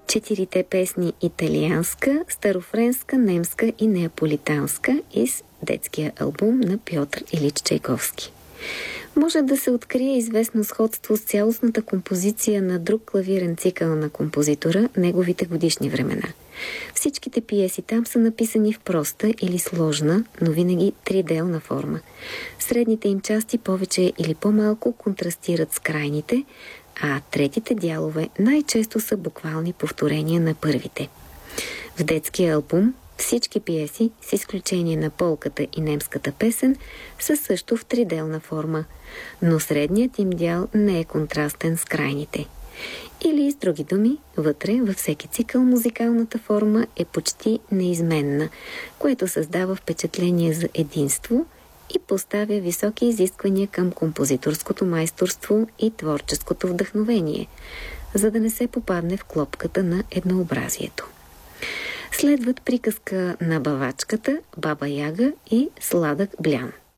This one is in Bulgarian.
4 песни италианска, старофренска, немска и неаполитанска из детския албум на Пьотър Илич Чайковски. Може да се открие известно сходство с цялостната композиция на друг клавирен цикъл на композитора, неговите годишни времена. Всичките пиеси там са написани в проста или сложна, но винаги триделна форма. Средните им части повече или по-малко контрастират с крайните, а третите дялове най-често са буквални повторения на първите. В детския албум всички пиеси, с изключение на полката и немската песен, са също в триделна форма, но средният им дял не е контрастен с крайните. Или, с други думи, вътре във всеки цикъл музикалната форма е почти неизменна, което създава впечатление за единство и поставя високи изисквания към композиторското майсторство и творческото вдъхновение, за да не се попадне в клопката на еднообразието. Следват приказка на бавачката, Баба Яга и Сладък Блян.